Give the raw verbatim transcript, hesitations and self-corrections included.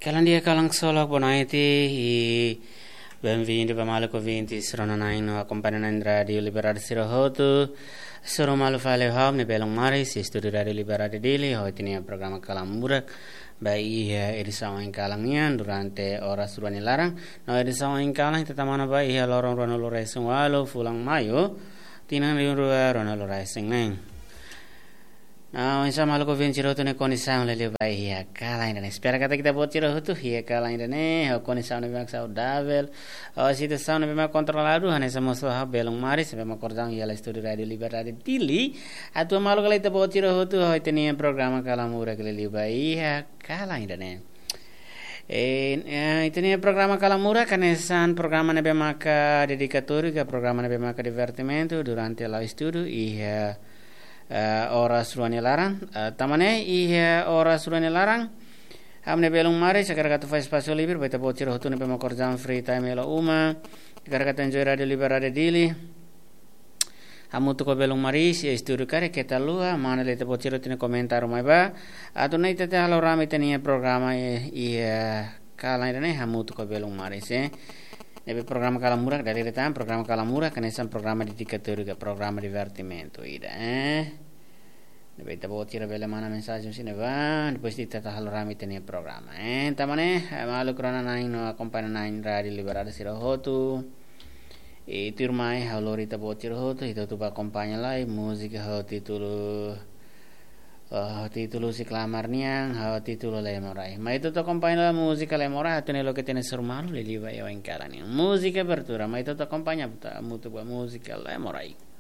Calandia calang solo bonaiti e benvenuti per malo convinti sono naino accompagnano in radio liberare siro hotu sono malo fale hab ne belong mari si studi radio liberare dili ho ini programma kalam murak bai edisau in kalangian durante ora suruhani larang no edisau in kalang tetamana bai ia lorong rono loresung walo fulang mayo tinang riurua rono loresung neng. Nah, insya Allah ko vinci roto ne koni sound le bai hia kala ina ne spera kata kita buat ciro tu hia kala ina ne ho koni sound ne sau davel o si te sound ne controlado hane sama so ha belong mari se ma kordang ya la studio radio liberade dili atu malu kala kita buat ciro tu ho teni programa kala mura kele li bai hia kala ina ne e teni programa kala mura kane san programa ne be maka dedicatori ke programa ne be maka divertimento durante la studio i Uh, ora suruhani larang uh, tamane iya ora suruhani larang amne belong mari sekarang kata faz spazio liber baita bocir hotu ne pema korjam free time ela uma sekarang kata enjoy radio liberade dili amu tu ko belong mari si studio kare kita lua mana le te bocir hotu ne komentar mai ba atu nei tete halo rame tenia programa iya kala ine amu tu ko belong mari se nebe programma Kalamura dari retan programma Kalamura kenesan programma dedicatori ke programma divertimento ida eh nebe tabo tira bele mana mensagem sine va después di tata hal rami tenia programma eh tamane malu krona nain no accompagna nain radio liberare sira hotu e tirmai halori tabo tira hotu itu tu ba accompagna lai musica ho titolo Uh, titolo si clamarnian ha titolo le morai ma itu to compagna la musica le morai atene lo che tiene sormano le liva io in calani musica apertura ma itu to compagna mutu musica le morai